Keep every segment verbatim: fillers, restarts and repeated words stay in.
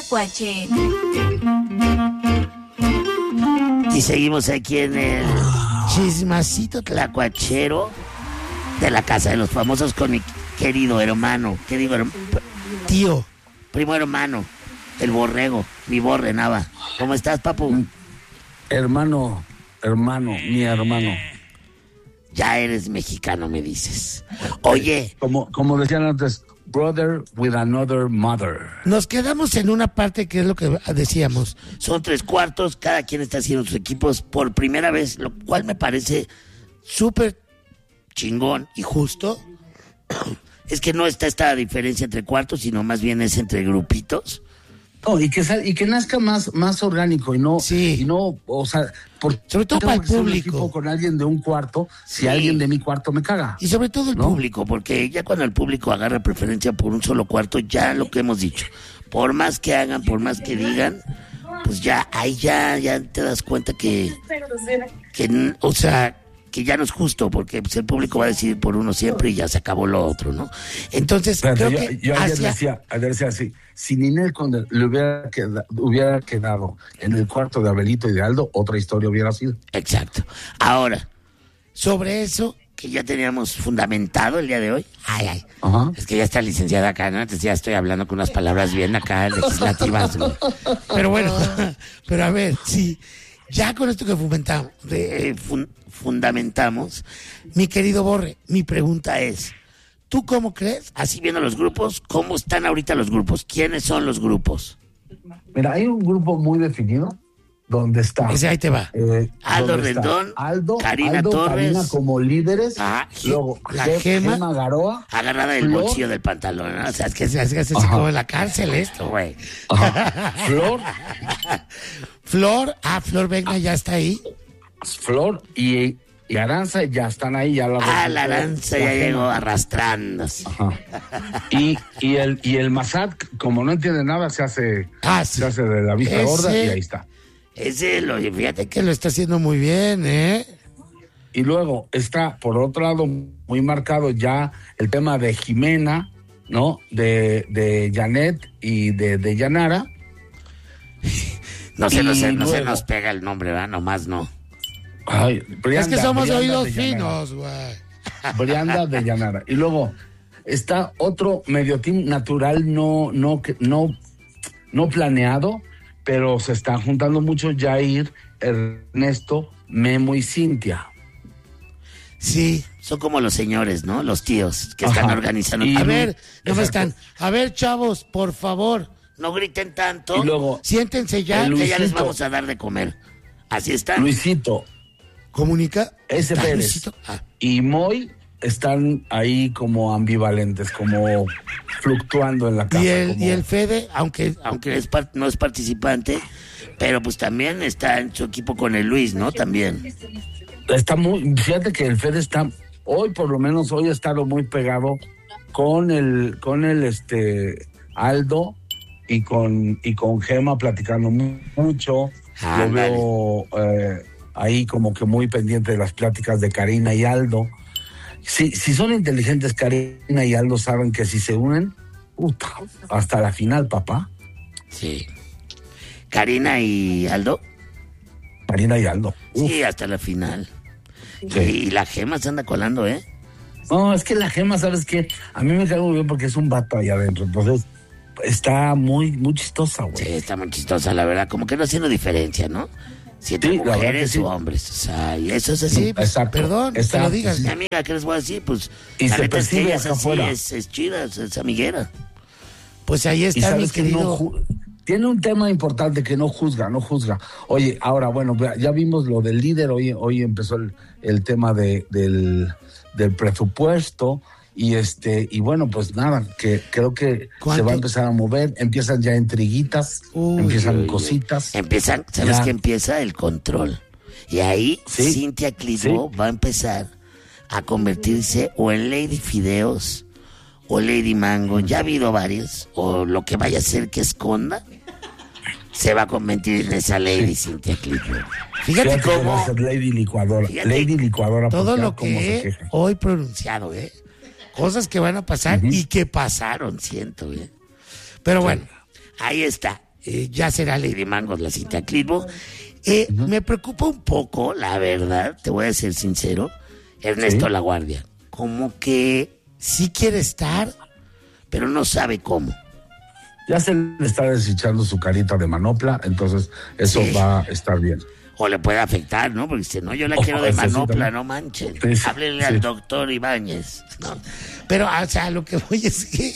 Tlacuache. Y seguimos aquí en el chismacito tlacuachero de la casa de los famosos con mi querido hermano, ¿qué digo? Herm- Tío. Primo hermano, el borrego, mi borre Nava. ¿Cómo estás, papu? Hermano, hermano, mi hermano. Ya eres mexicano, me dices. Oye. Como, como decían antes, brother with another mother. Nos quedamos en una parte que es lo que decíamos. Son tres cuartos, cada quien está haciendo sus equipos por primera vez, lo cual me parece súper chingón y justo. Es que no está esta diferencia entre cuartos, sino más bien es entre grupitos. No, y que sal, y que nazca más, más orgánico y no, sí. y no, o sea, por, sobre todo para el público. Con alguien de un cuarto, si sí. alguien de mi cuarto me caga. Y sobre todo el ¿no? público, porque ya cuando el público agarra preferencia por un solo cuarto, ya lo que hemos dicho, por más que hagan, por más que digan, pues ya, ahí ya, ya te das cuenta que, que, o sea, que ya no es justo, porque pues, el público va a decidir por uno siempre y ya se acabó lo otro, ¿no? Entonces, pero creo yo, que yo ayer, hacia... decía, ayer decía así, si Ninel Conde le hubiera, queda, hubiera quedado en el cuarto de Abelito y de Aldo, otra historia hubiera sido. Exacto. Ahora, sobre eso que ya teníamos fundamentado el día de hoy, ay, ay, Ajá. es que ya está licenciada acá, ¿no? Entonces ya estoy hablando con unas palabras bien acá legislativas, güey. Pero bueno, pero a ver, sí, ya con esto que fundamentamos, de, fun, fundamentamos, mi querido Borre, mi pregunta es, ¿tú cómo crees, así viendo los grupos, cómo están ahorita los grupos? ¿Quiénes son los grupos? Mira, hay un grupo muy definido donde está. Ese ahí te va. Eh, Aldo Rendón, Aldo, Karina Aldo, Torres. Karina como líderes. Ah, luego, la Ge- Gema, Gema Garoa. Agarrada del Flor, bolsillo del pantalón, ¿no? O sea, es que Que se hace así como en la cárcel esto, güey. Flor. Flor, ah, Flor Venga ya está ahí. Flor y, y Aranza ya están ahí. Ya la Ah, la Aranza ya llegó arrastrándose. Ajá. Y, y el y el Massad, como no entiende nada, se hace, ah, sí. se hace de la vista Ese, gorda y ahí está. Ese, lo, fíjate que lo está haciendo muy bien, ¿eh? Y luego está, por otro lado, muy marcado ya el tema de Jimena, ¿no? De, de Janet y de, de Yanara. No se, nos, no luego, se nos pega el nombre, ¿verdad? Nomás no. Ay, Brianda, es que somos Brianda oídos de finos, güey. Brianda de Yanara. Y luego está otro medio team natural, no, no, no, no planeado, pero se están juntando mucho Jair, Ernesto, Memo y Cintia. Sí. Son como los señores, ¿no? Los tíos que están Ajá. organizando. Y a ver, no me exacto. están. A ver, chavos, por favor. No griten tanto. Y luego, siéntense ya. el Que ya les Luisito. vamos a dar de comer. Así está. Luisito, ¿Comunica? ese ¿Está Pérez Luisito? Ah. y Moy están ahí como ambivalentes, como fluctuando en la casa. Y el, como... y el Fede, aunque, Aunque es par- no es participante, pero pues también está en su equipo con el Luis, ¿no? También. Está muy, fíjate que el Fede está, hoy por lo menos hoy ha estado muy pegado con el, con el este Aldo y con, y con Gema platicando mu- mucho. Ah, Lo veo eh, ahí como que muy pendiente de las pláticas de Karina y Aldo. Si, si son inteligentes, Karina y Aldo saben que si se unen, puta, hasta la final, papá. Sí. Karina y Aldo. Karina y Aldo. Uf. Sí, hasta la final. Sí. Y la Gema se anda colando, ¿eh? No, es que la Gema, ¿sabes qué? A mí me cae muy bien porque es un vato allá adentro. Entonces, está muy, muy chistosa, güey. Sí, está muy chistosa, la verdad. Como que no haciendo diferencia, ¿no? Si entre Sí, la verdad mujeres que sí. o hombres. O sea, y eso es así. Sí, pues, Exacto. perdón, que Está- lo digas. Mi amiga, ¿qué les voy a decir? Pues, Y la se neta es que percibe ella es acá así, afuera. es, es chida, es, es amiguera. Pues ahí Y está mi sabes que no querido. ju- tiene un tema importante que no juzga, no juzga. Oye, ahora, bueno, vea, ya vimos lo del líder, hoy, hoy empezó el, el tema de, del, del presupuesto y este y bueno, pues nada, que creo que ¿Cuánto? se va a empezar a mover, empiezan ya intriguitas, Uy, empiezan uy, uy. cositas. Empiezan, ¿sabes Ya. qué empieza? El control. Y ahí Sí. Cintia Clitbo va a empezar a convertirse o en Lady Fideos o Lady Mango. Ya ha habido varios. O lo que vaya a ser que esconda, se va a convertir en esa Lady Cintia Clitbo. Fíjate, Fíjate que va cómo a ser Lady Licuadora, Fíjate, Lady Licuadora. Todo porque lo cómo se que he queja. hoy pronunciado, ¿eh? Cosas que van a pasar Ujú. y que pasaron, siento, ¿eh? Pero bueno, ahí está. eh, ya será Lady Mangos la Cintia Clitbo. Eh, uh-huh. Me preocupa un poco, la verdad, te voy a ser sincero, Ernesto ¿Sí? LaGuardia. Como que sí quiere estar, pero no sabe cómo. Ya se le está desechando su carita de manopla, entonces eso sí. va a estar bien. O le puede afectar, ¿no? Porque dice, no, yo la oh, quiero de manopla, sí, no manchen. Sí, sí, Háblenle sí. al doctor Ibáñez. ¿No? Pero, o sea, lo que voy es que...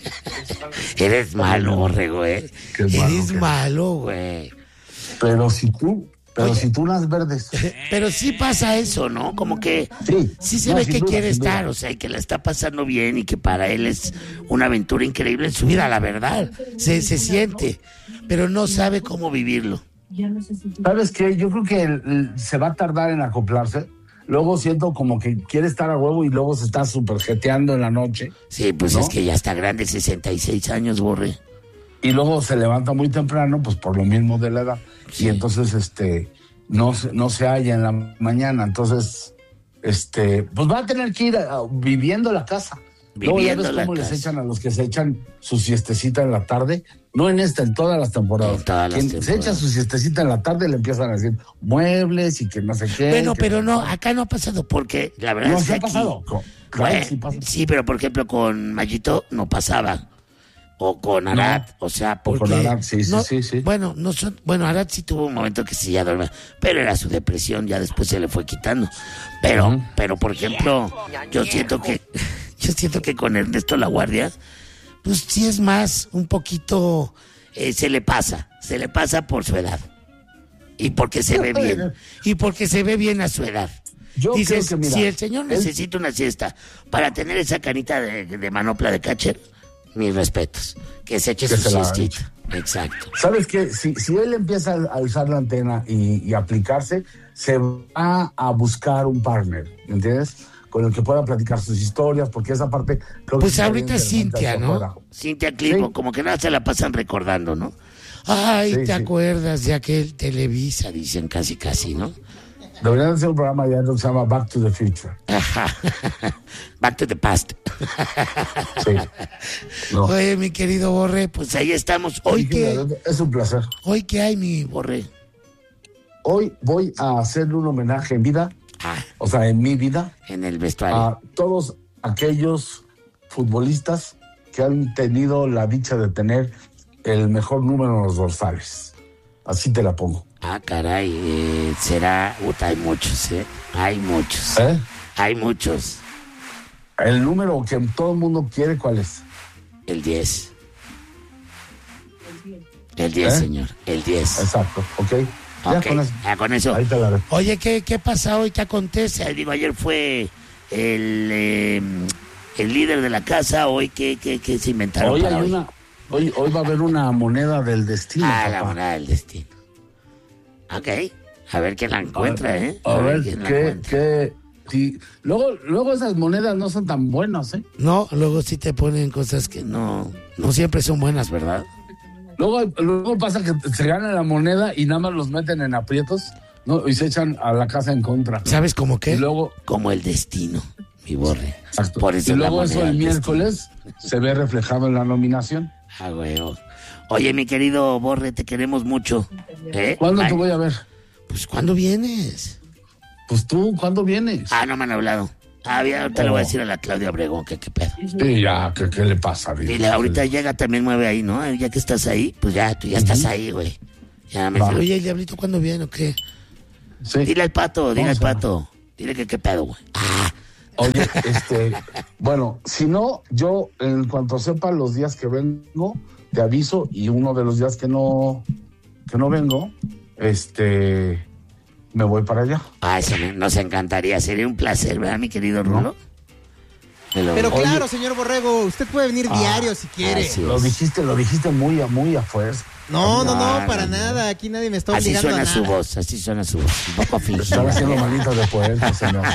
Eres malo, Borrego, ¿eh? Eres malo, malo, güey. Pero si tú... Pero Oye, si tú las verdes. Pero sí pasa eso, ¿no? Como que sí, sí se no, ve que duda, quiere estar, duda. O sea, y que la está pasando bien y que para él es una aventura increíble en su vida, la verdad. Se, se siente, pero no sabe cómo vivirlo. ¿Sabes qué? Yo creo que el, el, se va a tardar en acoplarse. Luego siento como que quiere estar a huevo y luego se está super jeteando en la noche. Sí, pues ¿no? Es que ya está grande, sesenta y seis años, Borre. Y luego se levanta muy temprano, pues por lo mismo de la edad. Sí. Y entonces, este, no, no se halla en la mañana. Entonces, este, pues va a tener que ir a, a, viviendo la casa. Luego ya ves cómo les echan a los que se echan su siestecita en la tarde. No en esta, en todas las temporadas. En todas las Quien temporadas. Se echa su siestecita en la tarde le empiezan a decir muebles y que no sé qué. Bueno, pero no, pasa. Acá no ha pasado porque la verdad no, es que ha aquí... pasado. Claro, bueno, sí, pasa. Sí, pero por ejemplo con Mayito no pasaba. O con Arad, no, o sea, porque... O con Arad, sí, no, sí, sí. Bueno, no son, bueno, Arad sí tuvo un momento que sí ya dormía, pero era su depresión, ya después se le fue quitando. Pero, uh-huh. pero por ejemplo, yo siento que, yo siento que con Ernesto LaGuardia, pues sí es más, un poquito, eh, se le pasa, se le pasa por su edad. Y porque se ve bien, y porque se ve bien a su edad. Yo Dices, creo que, mira, si el señor necesita él... una siesta para tener esa canita de, de manopla de catcher, mis respetos, que se eche que su siestita. Exacto. ¿Sabes qué? Si, si él empieza a alzar la antena y, y aplicarse, se va a buscar un partner, ¿entiendes? Con el que pueda platicar sus historias, porque esa parte... Creo pues que ahorita es Cintia, ¿no? Fuera. Cintia Clitbo, sí. Como que nada se la pasan recordando, ¿no? Ay, sí, ¿te sí. acuerdas de aquel Televisa? Dicen casi, casi, ¿no? Deberían hacer un programa ya que se llama Back to the Future. Back to the Past. Sí. No. Oye, mi querido Borre, pues ahí estamos. Hoy que es un placer. Hoy qué hay, mi Borre. Hoy voy a hacerle un homenaje en vida, ah, o sea, en mi vida, en el vestuario, a todos aquellos futbolistas que han tenido la dicha de tener el mejor número en los dorsales. Así te la pongo. Ah, caray, eh, será... Uta, hay muchos, ¿eh? Hay muchos. ¿Eh? Hay muchos. El número que todo el mundo quiere, ¿cuál es? El diez. El diez, ¿Eh? Señor. El diez. Exacto, ok. Ya okay. con eso. Ah, con eso. Ahí te la dejo. Oye, ¿qué, ¿qué pasa hoy? ¿Qué acontece? Digo, ayer fue el, eh, el líder de la casa. Hoy, ¿qué, qué, qué se inventaron hoy para hay hoy? Una, hoy? Hoy va a haber una moneda del destino. Ah, papá. La moneda del destino. Ok, a ver quién la encuentra, a ver, ¿eh? A, a ver, ver qué, qué, sí. Luego, luego esas monedas no son tan buenas, ¿eh? No, luego sí te ponen cosas que no, no siempre son buenas, ¿verdad? Luego, luego pasa que se gana la moneda y nada más los meten en aprietos, ¿no? Y se echan a la casa en contra. ¿Sabes cómo qué? Y luego, como el destino, mi Borre. Exacto. Por eso y luego eso el miércoles se ve reflejado en la nominación. Ah, güey. Oye, mi querido Borre, te queremos mucho. ¿Eh? ¿Cuándo Ay. te voy a ver? Pues, ¿cuándo vienes? Pues tú, ¿cuándo vienes? Ah, no me han hablado. Ah, bien, ahorita oh. le voy a decir a la Claudia Obregón que qué pedo. Sí, ya, ¿qué, qué le pasa? Dile, Dile ahorita sí. Llega, también mueve ahí, ¿no? Ya que estás ahí, pues ya, tú ya uh-huh. estás ahí, güey. Ya me dice, oye, ¿el diablito cuándo viene o qué? Sí. Dile al pato, dile al pato. Dile que qué pedo, güey. Ah. Oye, este, bueno, si no, yo en cuanto sepa los días que vengo, te aviso, y uno de los días que no, que no vengo, este, me voy para allá. Ah, eso nos encantaría, sería un placer, ¿verdad, mi querido Rulo? Pero, Pero claro, Oye, señor Borrego, usted puede venir ah, diario si quiere. Lo dijiste, lo dijiste muy a, muy a fuerza. No, no, no, no, para no, nada, aquí nadie me está obligando a nada. Así suena su voz, así suena su voz, un poco fingida. Estaba haciendo manito de poeta, señor.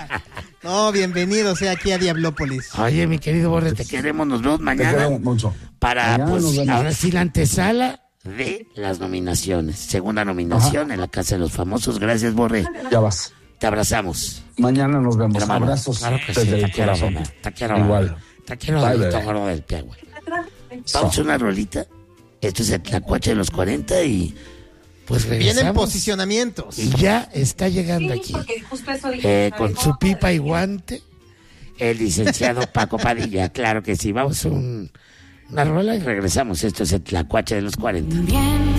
No, bienvenido sea aquí a Diablópolis. Oye, mi querido Borre, te queremos, nos vemos mañana. Te queremos mucho. Para, mañana pues, ahora sí la antesala de las nominaciones. Segunda nominación Ajá. en la Casa de los Famosos. Gracias, Borre. Ya vas. Te abrazamos. Mañana nos vemos. Hermano, abrazos. Claro que sí, te quiero, te quiero. Igual. Te quiero del gordo del pie, güey. Vamos a una rolita Esto es el Tlacuache de los cuarenta y pues regresamos. Vienen posicionamientos. Y ya está llegando aquí, eh, con su pipa y guante, el licenciado Paco Padilla. Claro que sí, vamos a un, una rola y regresamos. Esto es el Tlacuache de los cuarenta. Bien.